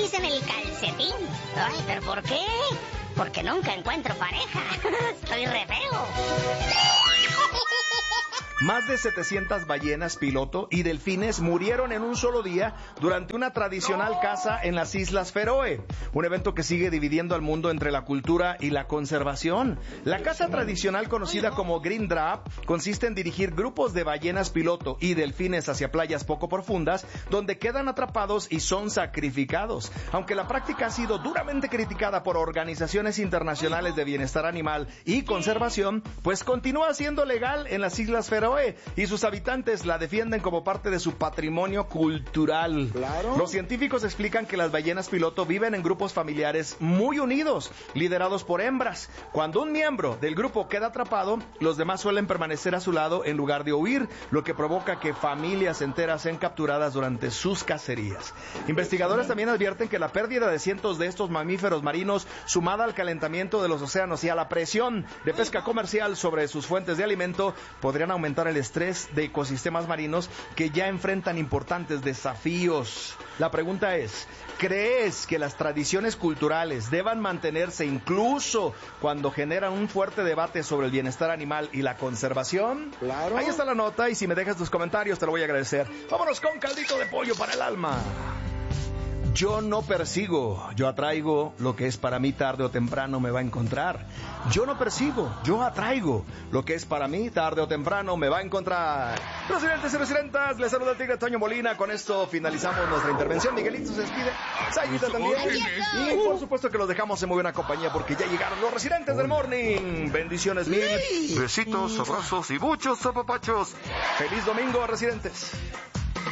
dicen el calcetín. Ay, ¿pero por qué? Porque nunca encuentro pareja. Estoy re feo. Más de 700 ballenas piloto y delfines murieron en un solo día durante una tradicional caza en las Islas Feroe, un evento que sigue dividiendo al mundo entre la cultura y la conservación. La caza tradicional conocida como Green Drap consiste en dirigir grupos de ballenas piloto y delfines hacia playas poco profundas donde quedan atrapados y son sacrificados. Aunque la práctica ha sido duramente criticada por organizaciones internacionales de bienestar animal y conservación, pues continúa siendo legal en las Islas Feroe y sus habitantes la defienden como parte de su patrimonio cultural. Claro. Los científicos explican que las ballenas piloto viven en grupos familiares muy unidos, liderados por hembras. Cuando un miembro del grupo queda atrapado, los demás suelen permanecer a su lado en lugar de huir, lo que provoca que familias enteras sean capturadas durante sus cacerías. Investigadores también advierten que la pérdida de cientos de estos mamíferos marinos, sumada al calentamiento de los océanos y a la presión de pesca comercial sobre sus fuentes de alimento, podrían aumentar el estrés de ecosistemas marinos que ya enfrentan importantes desafíos. La pregunta es, ¿crees que las tradiciones culturales deban mantenerse incluso cuando generan un fuerte debate sobre el bienestar animal y la conservación? Claro. Ahí está la nota y si me dejas tus comentarios te lo voy a agradecer. Vámonos con caldito de pollo para el alma. Yo no persigo, yo atraigo. Lo que es para mí tarde o temprano me va a encontrar. Yo no persigo, yo atraigo. Lo que es para mí tarde o temprano me va a encontrar. Residentes y residentas, les saluda el Tigre Toño Molina. Con esto finalizamos nuestra intervención. Miguelito se despide, Sayita también. Y por supuesto que los dejamos en muy buena compañía porque ya llegaron los residentes del morning. Bendiciones mil. Besitos, abrazos y muchos apapachos. Feliz domingo, residentes.